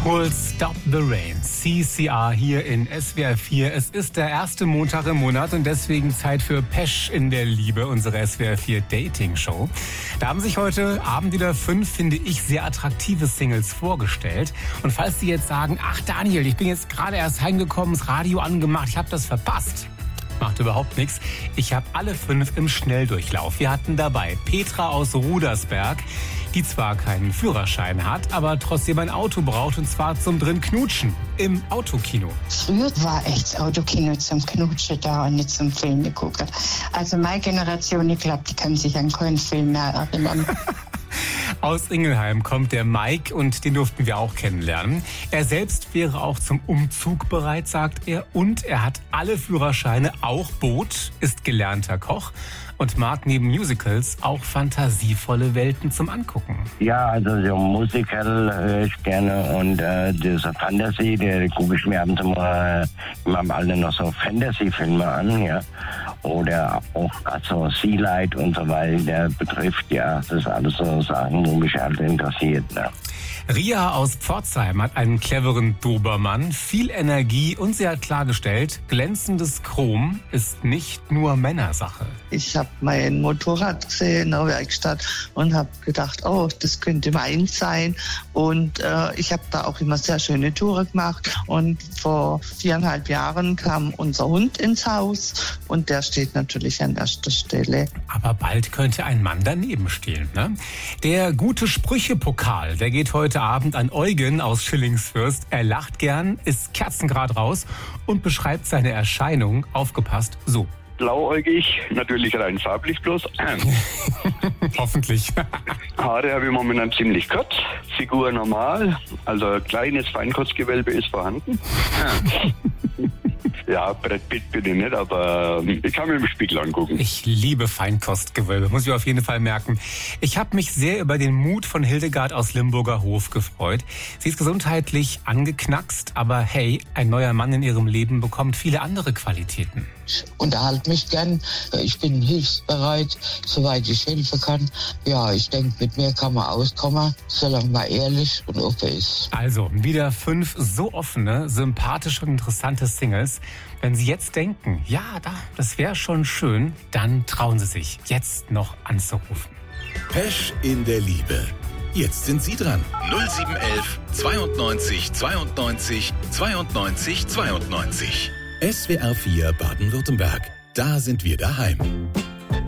We'll Stop the Rain. CCR hier in SWR 4. Es ist der erste Montag im Monat und deswegen Zeit für Pesch in der Liebe, unsere SWR 4 Dating Show. Da haben sich heute Abend wieder 5, finde ich, sehr attraktive Singles vorgestellt. Und falls Sie jetzt sagen, ach Daniel, ich bin jetzt gerade erst heimgekommen, das Radio angemacht, ich habe das verpasst. Macht überhaupt nichts. Ich habe alle 5 im Schnelldurchlauf. Wir hatten dabei Petra aus Rudersberg, die zwar keinen Führerschein hat, aber trotzdem ein Auto braucht, und zwar zum drin Knutschen im Autokino. Früher war echt das Autokino zum Knutschen da und nicht zum Filme gucken. Also meine Generation, ich glaube, die kann sich an keinen Film mehr erinnern. Aus Ingelheim kommt der Mike und den durften wir auch kennenlernen. Er selbst wäre auch zum Umzug bereit, sagt er. Und er hat alle Führerscheine, auch Boot, ist gelernter Koch und mag neben Musicals auch fantasievolle Welten zum Angucken. Ja, also so Musical höre ich gerne und diese Fantasy, der gucke ich mir abends immer im Alter noch so Fantasy-Filme an, ja. Oder auch also Sea Light und so weiter betrifft, ja, das ist alles so Sachen, wo mich halt interessiert, ne. Ria aus Pforzheim hat einen cleveren Dobermann, viel Energie und sie hat klargestellt, glänzendes Chrom ist nicht nur Männersache. Ich habe mein Motorrad gesehen in der Werkstatt und habe gedacht, oh, das könnte meins sein. Und ich habe da auch immer sehr schöne Touren gemacht. Und vor 4,5 Jahren kam unser Hund ins Haus und der steht natürlich an erster Stelle. Aber bald könnte ein Mann daneben stehen, ne? Der gute Sprüche-Pokal, der geht heute Abend an Eugen aus Schillingsfürst. Er lacht gern, ist kerzengerad raus und beschreibt seine Erscheinung, aufgepasst, so. Blauäugig, natürlich rein farblich bloß. Hoffentlich. Haare habe ich momentan ziemlich kurz, Figur normal, also ein kleines Feinkotzgewölbe ist vorhanden. Ja, Brett Pitt bin ich nicht, aber ich kann mir im Spiegel angucken. Ich liebe Feinkostgewölbe, muss ich auf jeden Fall merken. Ich habe mich sehr über den Mut von Hildegard aus Limburger Hof gefreut. Sie ist gesundheitlich angeknackst, aber hey, ein neuer Mann in ihrem Leben bekommt viele andere Qualitäten. Ich unterhalte mich gern, ich bin hilfsbereit, soweit ich helfen kann. Ja, ich denke, mit mir kann man auskommen, solange man ehrlich und offen ist. Also, wieder 5 so offene, sympathische und interessante Singles. Wenn Sie jetzt denken, ja, das wäre schon schön, dann trauen Sie sich, jetzt noch anzurufen. Pesch in der Liebe. Jetzt sind Sie dran. 0711 92 92 92 92. SWR 4 Baden-Württemberg. Da sind wir daheim.